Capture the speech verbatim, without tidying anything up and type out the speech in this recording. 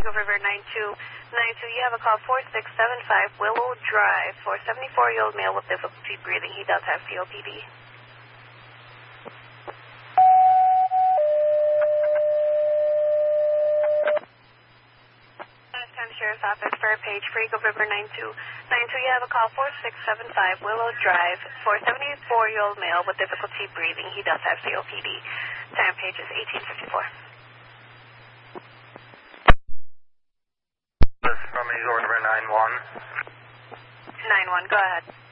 Frigo River nine two nine two. You have a call four six seven five Willow Drive for a seventy-four-year-old male with difficulty breathing. He does have C O P D. Sheriff's Office, Fair Page, Frigo River nine two nine two. You have a call four six seven five Willow Drive for a seventy-four-year-old male with difficulty breathing. He does have C O P D. Time page is eighteen fifty-four. This is from Eagle River nine one. nine one, go ahead.